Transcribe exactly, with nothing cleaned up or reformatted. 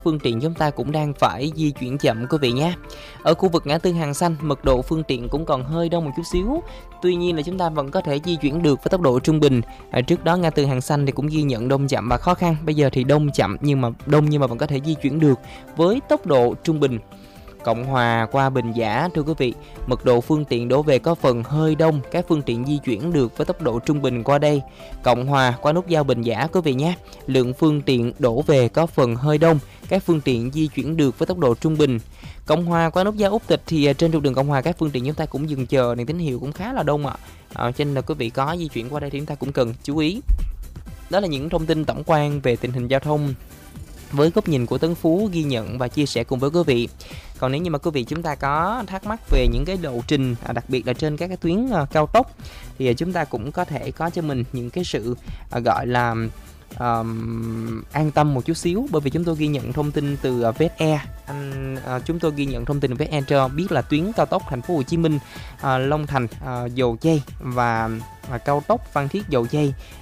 Phương tiện chúng ta cũng đang phải di chuyển chậm quý vị nhé. Ở khu vực ngã tư Hàng Xanh, mật độ phương tiện cũng còn hơi đông một chút xíu. Tuy nhiên là chúng ta vẫn có thể di chuyển được với tốc độ trung bình. À, trước đó ngã tư Hàng Xanh thì cũng ghi nhận đông chậm và khó khăn. Bây giờ thì đông chậm nhưng mà đông nhưng mà vẫn có thể di chuyển được với tốc độ trung bình. Cộng Hòa qua Bình Giả, thưa quý vị, mật độ phương tiện đổ về có phần hơi đông, các phương tiện di chuyển được với tốc độ trung bình qua đây. Cộng Hòa qua nút giao Bình Giả quý vị nhé, lượng phương tiện đổ về có phần hơi đông, các phương tiện di chuyển được với tốc độ trung bình. Cộng Hòa qua nút giao Úc Tịch thì trên trục đường Cộng Hòa các phương tiện chúng ta cũng dừng chờ, đèn tín hiệu cũng khá là đông ạ. À, cho nên là quý vị có di chuyển qua đây thì chúng ta cũng cần chú ý. Đó là những thông tin tổng quan về tình hình giao thông với góc nhìn của Tấn Phú ghi nhận và chia sẻ cùng với quý vị. Còn nếu như mà quý vị chúng ta có thắc mắc về những cái lộ trình, à, đặc biệt là trên các cái tuyến uh, cao tốc thì uh, chúng ta cũng có thể có cho mình những cái sự uh, gọi là um, an tâm một chút xíu, bởi vì chúng tôi ghi nhận thông tin từ uh, Viettair. Anh, uh, chúng tôi ghi nhận thông tin từ Viettair cho biết là tuyến cao tốc Thành phố Hồ Chí Minh, uh, Long Thành, uh, Dầu Giây và uh, cao tốc Phan Thiết Dầu Giây